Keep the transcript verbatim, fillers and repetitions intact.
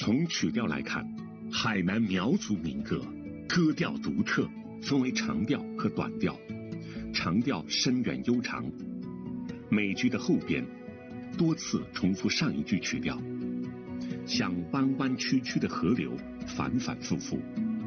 从曲调来看，海南苗族民歌歌调独特，分为长调和短调。长调深远悠长，每句的后边多次重复上一句曲调，像弯弯曲曲的河流，反反复复，